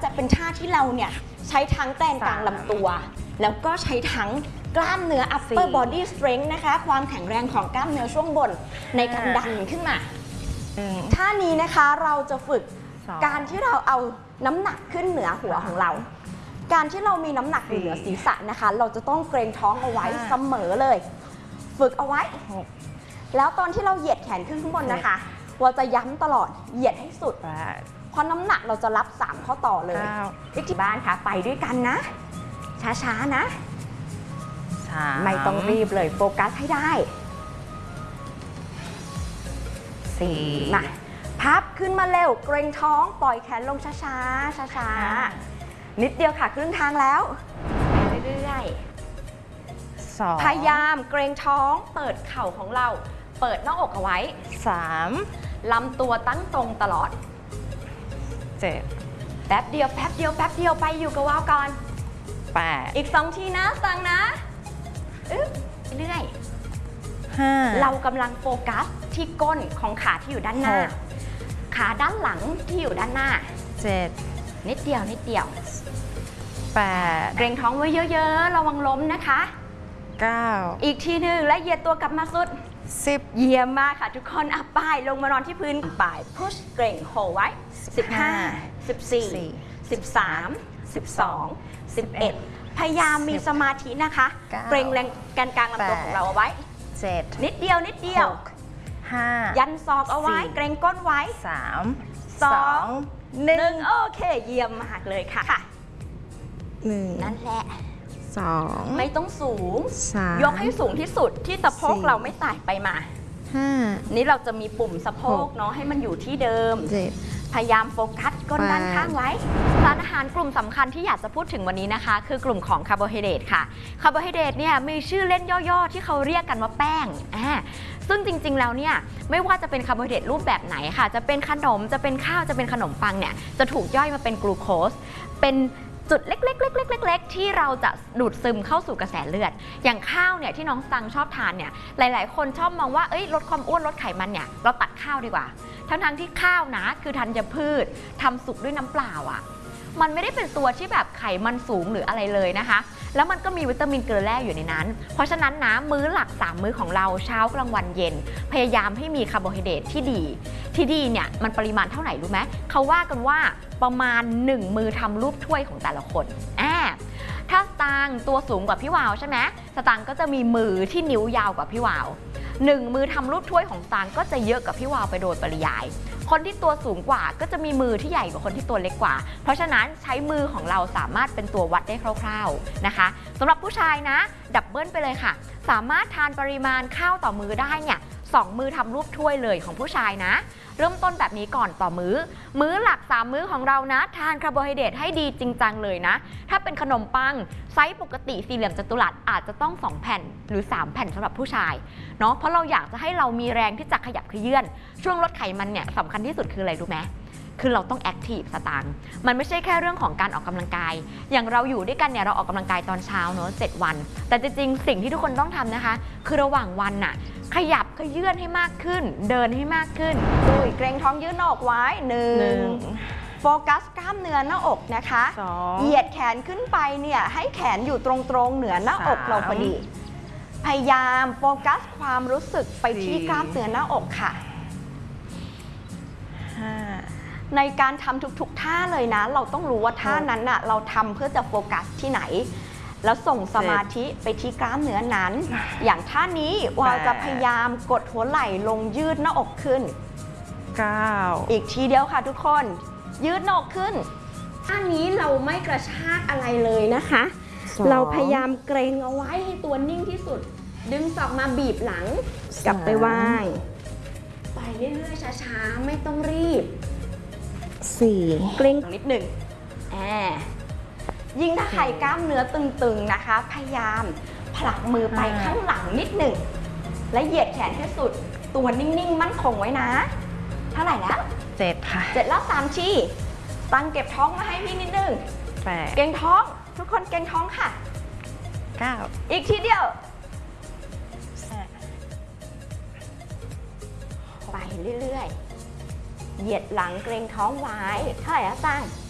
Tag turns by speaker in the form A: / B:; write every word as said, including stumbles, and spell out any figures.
A: จะเป็นท่าที่เราเนี่ยใช้ทั้งแกนกลางลำตัวแล้วก็ใช้ทั้งกล้ามเนื้อ upper body strength นะคะความแข็งแรงของกล้ามเนื้อช่วงบนในการดันขึ้นมาท่านี้นะคะเราจะฝึกการที่เราเอาน้ำหนักขึ้นเหนือหัวของเราการที่เรามีน้ำหนักอยู่เหนือศีรษะนะคะเราจะต้องเกรงท้องเอาไว้เสมอเลยฝึกเอาไว้แล้วตอนที่เราเหยียดแขนขึ้นข้างบนนะคะเราจะย้ำตลอดเหยียดให้สุดเพราะน้ำหนักเราจะรับสามข้อต่อเลยที่บ้านค่ะไปด้วยกันนะช้าๆนะไม่ต้องรีบเลยโฟกัสให้ได้สี่มาพับขึ้นมาเร็วเกรงท้องปล่อยแขนลงช้าๆช้าๆนิดเดียวค่ะครึ่งทางแล้วเรื่อยๆพยายามเกรงท้องเปิดเข่าของเราเปิดหน้าอกเอาไว้สามลำตัวตั้งตรงตลอดเจ็ดแป๊บเดียวแป๊บเดียวแป๊บเดียวไปอยู่กับว่าวก่อนแปดอีกสองทีนะฟังนะอึ๊บเรื่อยห้าเรากำลังโฟกัสที่ก้นของขาที่อยู่ด้านหน้าขาด้านหลังที่อยู่ด้านหน้าเจ็ดนิดเดียวนิดเดียวแปดเกรงท้องไว้เยอะๆระวังล้มนะคะเก้าอีกทีหนึ่งและเหยียดตัวกลับมาสุดสิบเยี่ยมมากค่ะทุกคนอัพป้ายลงมานอนที่พื้นป่ายพุชเกรงโฮไว้สิบห้า สิบสี่ สิบสาม สิบสอง สิบเอ็ดพยายามมีสมาธินะคะเกรงแรงแกนกลางลำตัวของเราเอาไว้เจ็ดนิดเดียวนิดเดียวห้ายันศอกเอาไว้เกรงก้นไว้สามสองหนึ่งโอเคเยี่ยมมากเลยค่ะหนึ่งนั่นแหละสองไม่ต้องสูงยกให้สูงที่สุดที่สะโพกเราไม่ไต่ไปมาห้านี่เราจะมีปุ่มสะโพกเนาะให้มันอยู่ที่เดิมพยายามโฟกัสก้นด้านข้างไว้สารอาหารกลุ่มสำคัญที่อยากจะพูดถึงวันนี้นะคะคือกลุ่มของคาร์โบไฮเดรตค่ะคาร์โบไฮเดรตเนี่ยมีชื่อเล่นย่อๆที่เขาเรียกกันว่าแป้งอ่าซึ่งจริงๆแล้วเนี่ยไม่ว่าจะเป็นคาร์โบไฮเดรตรูปแบบไหนค่ะจะเป็นขนมจะเป็นข้าวจะเป็นขนมปังเนี่ยจะถูกย่อยมาเป็นกลูโคสเป็นจุดเล็กๆๆๆๆที่เราจะดูดซึมเข้าสู่กระแสเลือดอย่างข้าวเนี่ยที่น้องซังชอบทานเนี่ยหลายๆคนชอบมองว่าเอ้ยลดความอ้วนลดไขมันเนี่ยเราตัดข้าวดีกว่าทั้งๆที่ข้าวนะคือธัญพืชทำสุกด้วยน้ำเปล่าอ่ะมันไม่ได้เป็นตัวที่แบบไขมันสูงหรืออะไรเลยนะคะแล้วมันก็มีวิตามินเกลือแร่อยู่ในนั้นเพราะฉะนั้นนะมื้อหลักสามมื้อของเราเช้ากลางวันเย็นพยายามให้มีคาร์โบไฮเดรตที่ดีที่ดีเนี่ยมันปริมาณเท่าไหร่รู้ไหมเขาว่ากันว่าประมาณหนึ่งมือทำรูปถ้วยของแต่ละคนอ่าถ้าสตางค์ตัวสูงกว่าพี่วาวใช่ไหมสตางค์ก็จะมีมือที่นิ้วยาวกว่าพี่วาวหนึ่งมือทำรูปถ้วยของสตางค์ก็จะเยอะกว่าพี่วาวไปโดยปริยายคนที่ตัวสูงกว่าก็จะมีมือที่ใหญ่กว่าคนที่ตัวเล็กกว่าเพราะฉะนั้นใช้มือของเราสามารถเป็นตัววัดได้คร่าวๆนะคะสำหรับผู้ชายนะดับเบิลไปเลยค่ะสามารถทานปริมาณข้าวต่อมือได้เนี่ยสองมือทำรูปถ้วยเลยของผู้ชายนะเริ่มต้นแบบนี้ก่อนต่อมื้อมื้อหลักสามมื้อของเรานะทานคาร์โบไฮเดรตให้ดีจริงจังเลยนะถ้าเป็นขนมปังไซส์ปกติสี่เหลี่ยมจัตุรัสอาจจะต้องสองแผ่นหรือสามแผ่นสำหรับผู้ชายเนาะเพราะเราอยากจะให้เรามีแรงที่จะขยับเขยื้อนช่วงลดไขมันเนี่ยสำคัญที่สุดคืออะไรรู้ไหมคือเราต้องแอคทีฟสตางค์มันไม่ใช่แค่เรื่องของการออกกำลังกายอย่างเราอยู่ด้วยกันเนี่ยเราออกกำลังกายตอนเช้าเนอะเจ็ดวันแต่จริงๆสิ่งที่ทุกคนต้องทำนะคะคือระหว่างวันน่ะขยับขยื่นให้มากขึ้นเดินให้มากขึ้นดุยเกรงท้องยืดหน้าอกไว้หนึ่งโฟกัสกล้ามเนื้อหน้าอกนะคะเหยียดแขนขึ้นไปเนี่ยให้แขนอยู่ตรงๆเหนือหน้าอกเราพอดีพยายามโฟกัสความรู้สึกไปที่กล้ามเนื้อหน้าอกค่ะในการทำทุกๆท่าเลยนะเราต้องรู้ว่าท่านั้นน่ะเราทำเพื่อจะโฟกัสที่ไหนแล้วส่งสมาธิไปที่กล้ามเนื้อนั้นอย่างท่านี้วาวจะพยายามกดหัวไหล่ลงยืดหน้าอกขึ้นเก้าอีกทีเดียวค่ะทุกคนยืดหน้าอกขึ้นท่านี้เราไม่กระชากอะไรเลยนะคะเราพยายามเกรงเอาไว้ให้ตัวนิ่งที่สุดดึงศอกมาบีบหลังกลับไปไหว้ไปเรื่อยๆช้าๆไม่ต้องรีบสี่เกร็งนิดหนึ่งแอบยิ่งถ้าใครกล้ามเนื้อตึงๆนะคะพยายามผลักมือไปข้างหลังนิดหนึ่งและเหยียดแขนให้สุดตัวนิ่งๆมั่นคงไว้นะเท่าไหร่แล้วเจ็ดค่ะเจ็ดแล้วสามชีตั้งเก็บท้องมาให้พี่นิดนึงแปดเกร็งท้องทุกคนเกร็งท้องค่ะเก้าอีกทีเดียวไปเรื่อยๆเหยียดหลังเกร็งท้องไว้เท่าไหร่แล้วตั้ง